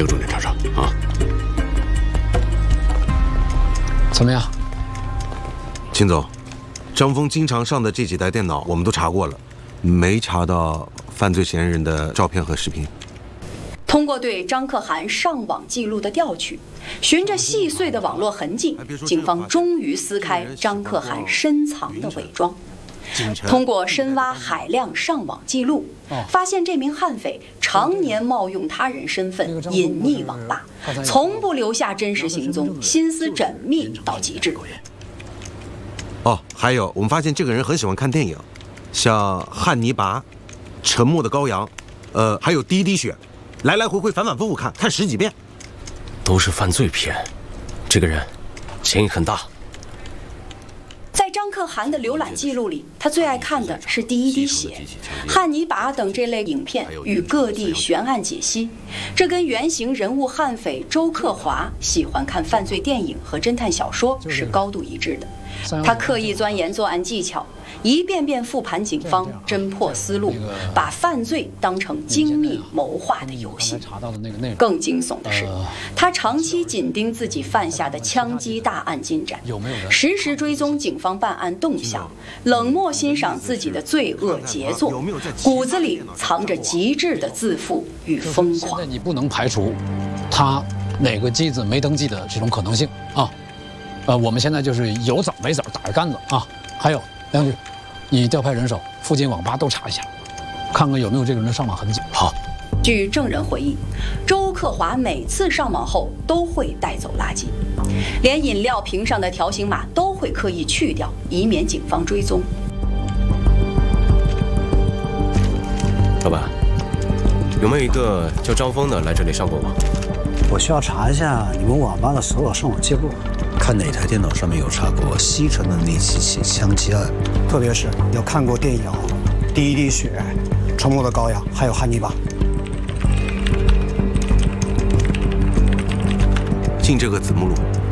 这个重点查查啊。 怎么样？ 秦总，张峰经常上的这几台电脑我们都查过了，没查到犯罪嫌疑人的照片和视频。 通过对张可汗上网记录的调取，循着细碎的网络痕迹，警方终于撕开张可汗深藏的伪装。通过深挖海量上网记录，发现这名悍匪常年冒用他人身份隐匿网吧，从不留下真实行踪，心思缜密到极致。 哦，还有我们发现这个人很喜欢看电影，像《汉尼拔》《沉默的羔羊》，还有《第一滴血》，来来回回反反复复看10几遍， 都是犯罪片。这个人嫌疑很大。 在张可汗的浏览记录里，他最爱看的是《第一滴血》《汉尼拔》等这类影片，与各地悬案解析。这跟原型人物悍匪周克华喜欢看犯罪电影和侦探小说是高度一致的。他刻意钻研作案技巧，一遍遍复盘警方侦破思路，把犯罪当成精密谋划的游戏。更惊悚的是，他长期紧盯自己犯下的枪击大案进展，实时追踪警方办案动向，冷漠欣赏自己的罪恶杰作，骨子里藏着极致的自负与疯狂。 现在你不能排除他哪个机子没登记的这种可能性啊。我们现在就是有枣没枣打着杆子啊。还有梁局，你调派人手，附近网吧都查一下，看看有没有这个人的上网痕迹。 好。 据证人回忆，周克华每次上网后都会带走垃圾，连饮料瓶上的条形码都会刻意去掉，以免警方追踪。 老板，有没有一个叫张峰的来这里上过网？ 我需要查一下你们网吧的所有上网记录，看哪台电脑上面有查过西城的那起枪击案，特别是有看过电影《第一滴血》《沉默的羔羊》还有《汉尼拔》。 进这个子目录，